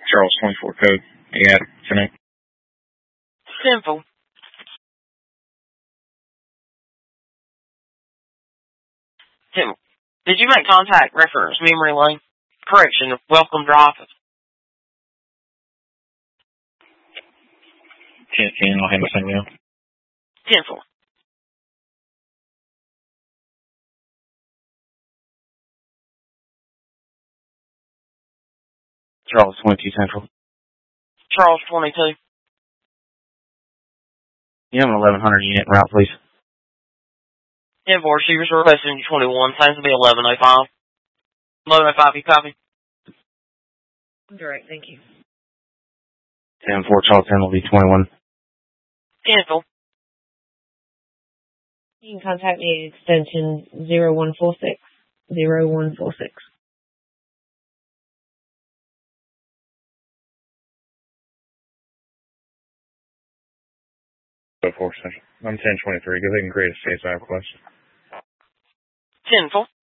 Charles 24 code. Yeah, connect. Simple. Simple. Did you make contact reference memory lane? Correction, welcome to office. 10-10, I'll handle something else. 10-4. Charles 22 Central. Charles 22. You have an 1100 unit en route, please. 10-4, she was requesting 21. Plans to be 1105. 1105, you copy? Direct, thank you. 10-4, Charles 10 will be 21. 10-4. You can contact me at extension 0146. 0146. Go 4 Central. I'm 1023. Go ahead and create a CSI request. 10-4.